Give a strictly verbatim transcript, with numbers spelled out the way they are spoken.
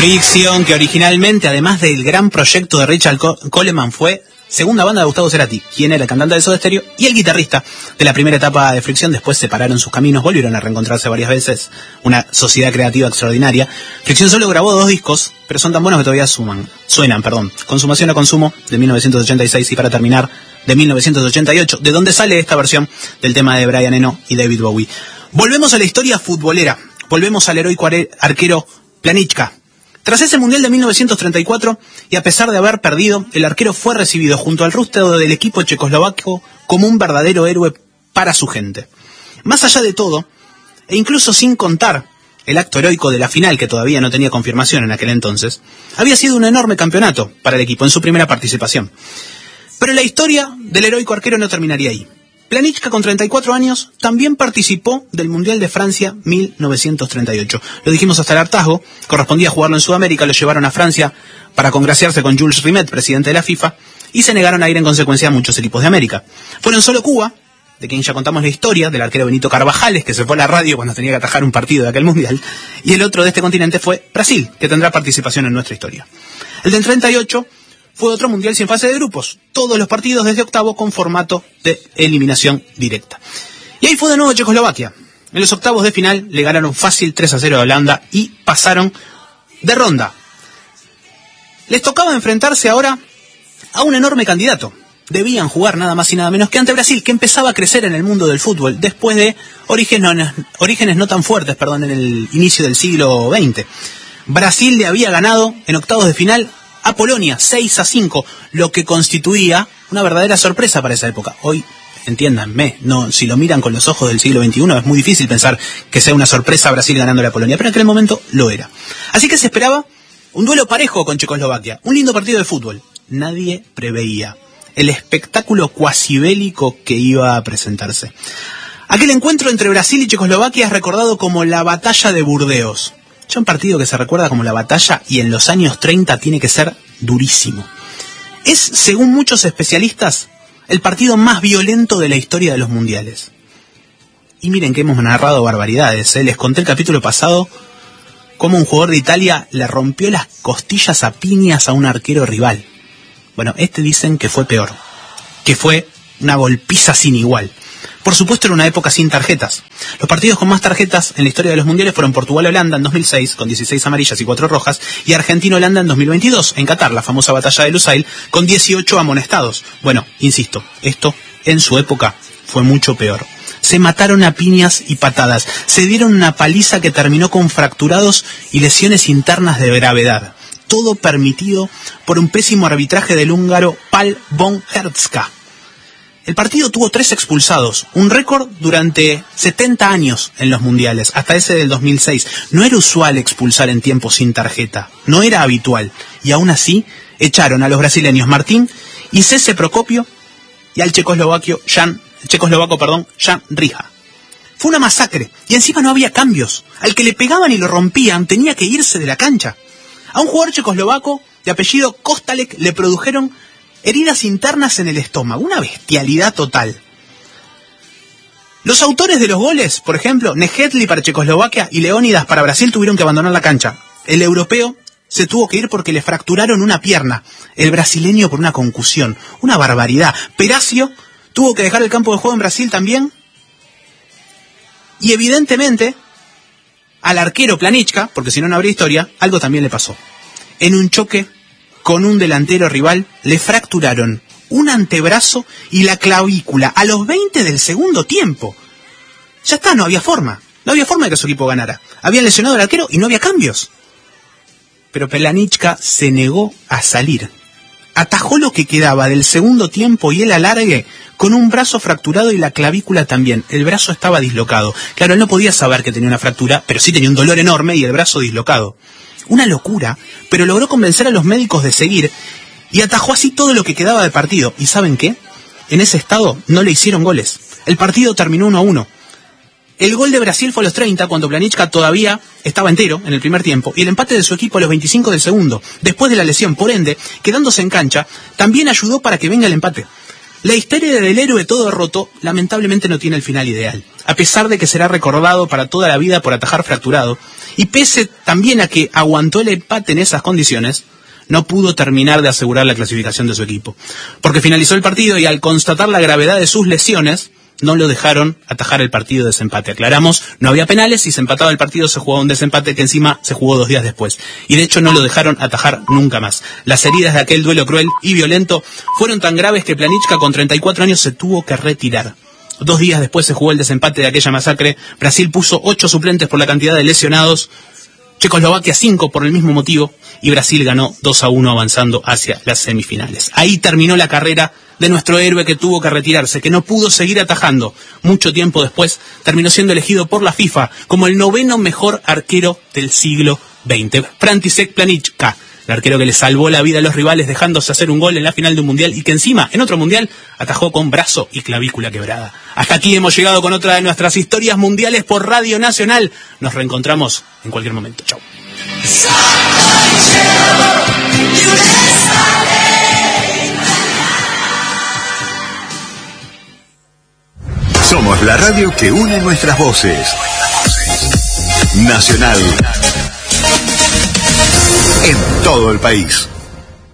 Fricción, que originalmente, además del gran proyecto de Richard Coleman, fue segunda banda de Gustavo Cerati, quien era el cantante de Soda Stereo y el guitarrista de la primera etapa de Fricción. Después separaron sus caminos, volvieron a reencontrarse varias veces, una sociedad creativa extraordinaria. Fricción solo grabó dos discos, pero son tan buenos que todavía suman, suenan, perdón. Consumación a Consumo, de mil novecientos ochenta y seis, y para terminar, de mil novecientos ochenta y ocho, de donde sale esta versión del tema de Brian Eno y David Bowie. Volvemos a la historia futbolera, volvemos al heroico arquero Planička. Tras ese Mundial de mil novecientos treinta y cuatro, y a pesar de haber perdido, el arquero fue recibido junto al resto del equipo checoslovaco como un verdadero héroe para su gente. Más allá de todo, e incluso sin contar el acto heroico de la final, que todavía no tenía confirmación en aquel entonces, había sido un enorme campeonato para el equipo en su primera participación. Pero la historia del heroico arquero no terminaría ahí. Planička, con treinta y cuatro años, también participó del Mundial de Francia mil novecientos treinta y ocho. Lo dijimos hasta el hartazgo, correspondía jugarlo en Sudamérica, lo llevaron a Francia para congraciarse con Jules Rimet, presidente de la FIFA, y se negaron a ir en consecuencia a muchos equipos de América. Fueron solo Cuba, de quien ya contamos la historia, del arquero Benito Carvajales, que se fue a la radio cuando tenía que atajar un partido de aquel Mundial, y el otro de este continente fue Brasil, que tendrá participación en nuestra historia. El del treinta y ocho fue otro mundial sin fase de grupos, todos los partidos desde octavo con formato de eliminación directa. Y ahí fue de nuevo Checoslovaquia. En los octavos de final le ganaron fácil tres a cero a Holanda y pasaron de ronda. Les tocaba enfrentarse ahora a un enorme candidato. Debían jugar nada más y nada menos que ante Brasil, que empezaba a crecer en el mundo del fútbol después de orígenes no, orígenes no tan fuertes, perdón, en el inicio del siglo veinte. Brasil le había ganado en octavos de final a Polonia seis a cinco, lo que constituía una verdadera sorpresa para esa época. Hoy, entiéndanme, no, si lo miran con los ojos del siglo veintiuno es muy difícil pensar que sea una sorpresa Brasil ganándole a Polonia, pero en aquel momento lo era. Así que se esperaba un duelo parejo con Checoslovaquia, un lindo partido de fútbol. Nadie preveía el espectáculo cuasi bélico que iba a presentarse. Aquel encuentro entre Brasil y Checoslovaquia es recordado como la Batalla de Burdeos. Ya un partido que se recuerda como la batalla y en los años treinta tiene que ser durísimo. Es, según muchos especialistas, el partido más violento de la historia de los mundiales. Y miren que hemos narrado barbaridades, ¿eh? Les conté el capítulo pasado cómo un jugador de Italia le rompió las costillas a piñas a un arquero rival. Bueno, este dicen que fue peor, que fue una golpiza sin igual. Por supuesto, era una época sin tarjetas. Los partidos con más tarjetas en la historia de los mundiales fueron Portugal-Holanda en dos mil seis, con dieciséis amarillas y cuatro rojas, y Argentina-Holanda en dos mil veintidós, en Qatar, la famosa batalla de Lusail, con dieciocho amonestados. Bueno, insisto, esto en su época fue mucho peor. Se mataron a piñas y patadas, se dieron una paliza que terminó con fracturados y lesiones internas de gravedad. Todo permitido por un pésimo arbitraje del húngaro Pál von Hertzka. El partido tuvo tres expulsados, un récord durante setenta años en los mundiales, hasta ese del dos mil seis. No era usual expulsar en tiempo sin tarjeta, no era habitual. Y aún así, echaron a los brasileños Martín y Cese Procopio y al checoslovaco Jan, checoslovaco, perdón, Jan Rija. Fue una masacre, y encima no había cambios. Al que le pegaban y lo rompían tenía que irse de la cancha. A un jugador checoslovaco de apellido Kostalek le produjeron heridas internas en el estómago, una bestialidad total. Los autores de los goles, por ejemplo, Nejedli para Checoslovaquia y Leónidas para Brasil, tuvieron que abandonar la cancha. El europeo se tuvo que ir porque le fracturaron una pierna, el brasileño por una concusión, una barbaridad. Peracio tuvo que dejar el campo de juego en Brasil también, y evidentemente al arquero Planička, porque si no no habría historia, algo también le pasó. En un choque con un delantero rival, le fracturaron un antebrazo y la clavícula a los veinte del segundo tiempo. Ya está, no había forma. No había forma de que su equipo ganara. Habían lesionado al arquero y no había cambios. Pero Planička se negó a salir. Atajó lo que quedaba del segundo tiempo y el alargue con un brazo fracturado y la clavícula también. El brazo estaba dislocado. Claro, él no podía saber que tenía una fractura, pero sí tenía un dolor enorme y el brazo dislocado. Una locura, pero logró convencer a los médicos de seguir y atajó así todo lo que quedaba de partido. ¿Y saben qué? En ese estado no le hicieron goles. El partido terminó uno a uno. El gol de Brasil fue a los treinta, cuando Planička todavía estaba entero en el primer tiempo, y el empate de su equipo a los veinticinco del segundo, después de la lesión. Por ende, quedándose en cancha, también ayudó para que venga el empate. La historia del héroe todo roto lamentablemente no tiene el final ideal, a pesar de que será recordado para toda la vida por atajar fracturado, y pese también a que aguantó el empate en esas condiciones, no pudo terminar de asegurar la clasificación de su equipo, porque finalizó el partido y al constatar la gravedad de sus lesiones, no lo dejaron atajar el partido de desempate. Aclaramos, no había penales, si se empataba el partido se jugaba un desempate que encima se jugó dos días después. Y de hecho no lo dejaron atajar nunca más. Las heridas de aquel duelo cruel y violento fueron tan graves que Planička con treinta y cuatro años se tuvo que retirar. Dos días después se jugó el desempate de aquella masacre. Brasil puso ocho suplentes por la cantidad de lesionados, Checoslovaquia cinco por el mismo motivo, y Brasil ganó dos a uno avanzando hacia las semifinales. Ahí terminó la carrera de nuestro héroe que tuvo que retirarse, que no pudo seguir atajando. Mucho tiempo después terminó siendo elegido por la FIFA como el noveno mejor arquero del siglo veinte. František Planička, el arquero que le salvó la vida a los rivales dejándose hacer un gol en la final de un mundial y que encima, en otro mundial, atajó con brazo y clavícula quebrada. Hasta aquí hemos llegado con otra de nuestras historias mundiales por Radio Nacional. Nos reencontramos en cualquier momento. Chau. Somos la radio que une nuestras voces. Nacional. En todo el país.